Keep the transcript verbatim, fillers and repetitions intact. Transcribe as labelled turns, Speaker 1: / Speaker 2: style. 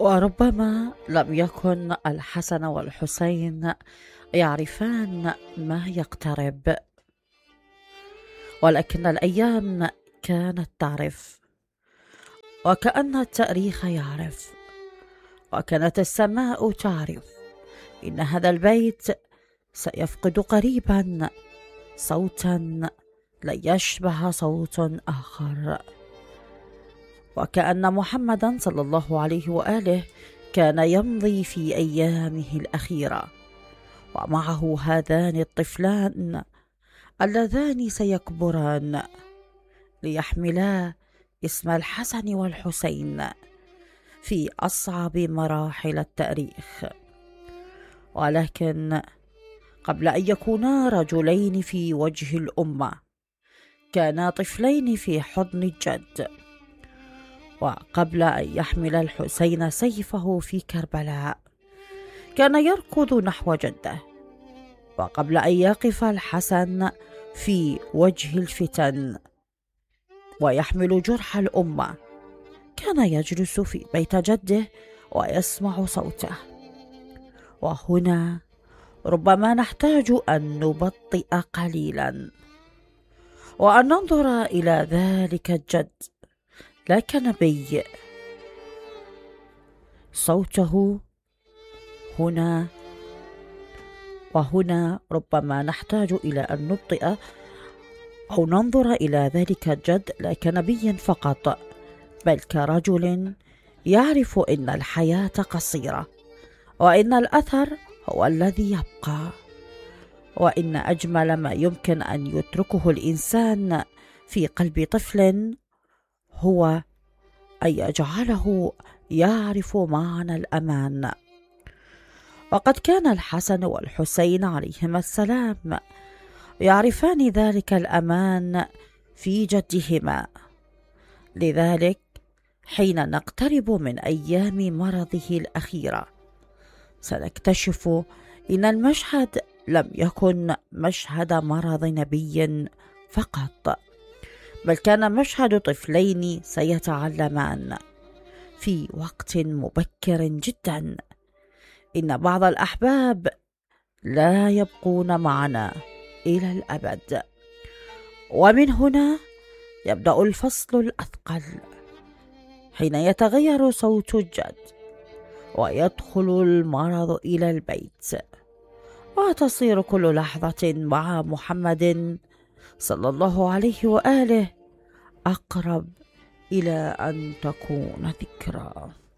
Speaker 1: وربما لم يكن الحسن والحسين يعرفان ما يقترب، ولكن الأيام كانت تعرف، وكأن التاريخ يعرف، وكانت السماء تعرف إن هذا البيت سيفقد قريبا صوتا لن يشبه صوت آخر. وكأن محمدا صلى الله عليه وآله كان يمضي في أيامه الأخيرة، ومعه هذان الطفلان اللذان سيكبران ليحملا اسم الحسن والحسين في أصعب مراحل التاريخ. ولكن قبل أن يكونا رجلين في وجه الأمة، كانا طفلين في حضن الجد. وقبل أن يحمل الحسين سيفه في كربلاء، كان يركض نحو جده. وقبل أن يقف الحسن في وجه الفتن ويحمل جرح الأمة، كان يجلس في بيت جده ويسمع صوته. وهنا ربما نحتاج أن نبطئ قليلا وأن ننظر إلى ذلك الجد لا كنبي. صوته هنا وهنا ربما نحتاج إلى أن نبطئ أو ننظر إلى ذلك الجد لا كنبي فقط، بل كرجل يعرف إن الحياة قصيرة، وإن الأثر هو الذي يبقى، وإن أجمل ما يمكن أن يتركه الإنسان في قلب طفل هو أن يجعله يعرف معنى الأمان. وقد كان الحسن والحسين عليهما السلام يعرفان ذلك الأمان في جدهما. لذلك حين نقترب من أيام مرضه الأخيرة، سنكتشف إن المشهد لم يكن مشهد مرض نبي فقط، بل كان مشهد طفلين سيتعلمان في وقت مبكر جدا إن بعض الأحباب لا يبقون معنا إلى الأبد. ومن هنا يبدأ الفصل الأثقل، حين يتغير صوت الجد ويدخل المرض إلى البيت، وتصير كل لحظة مع محمد صلى الله عليه وآله أقرب إلى أن تكون ذكرى.